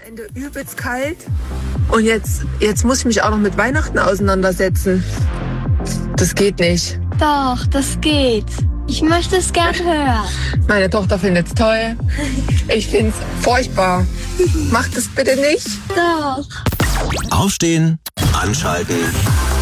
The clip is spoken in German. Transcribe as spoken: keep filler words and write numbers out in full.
Ende übelst kalt. Und jetzt, jetzt muss ich mich auch noch mit Weihnachten auseinandersetzen. Das geht nicht. Doch, das geht. Ich möchte es gern hören. Meine Tochter findet es toll. Ich finde es furchtbar. Macht es bitte nicht. Doch. Aufstehen, anschalten.